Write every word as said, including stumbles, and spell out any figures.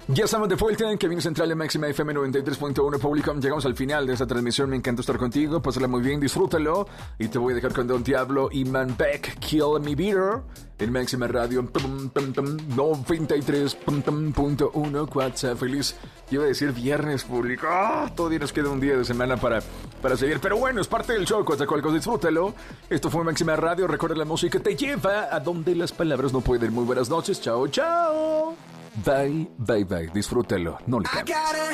Ya estamos de vuelta en Cabina Central de Máxima F M noventa y tres punto uno Público. Llegamos al final de esta transmisión. Me encanta estar contigo. Pásala muy bien, disfrútalo. Y te voy a dejar con Don Diablo y Man Beck, Kill Me Beater. En Máxima Radio noventa y tres punto uno. WhatsApp. Feliz, iba a decir viernes, público. ¡Ah! Todavía nos queda un día de semana para, para seguir. Pero bueno, es parte del show. Coatzacoalcos, disfrútalo. Esto fue Máxima Radio. Recuerda, la música te lleva a donde las palabras no pueden. Muy buenas noches. Chao, chao. Bye, bye, bye. Disfrútalo. No le cambies.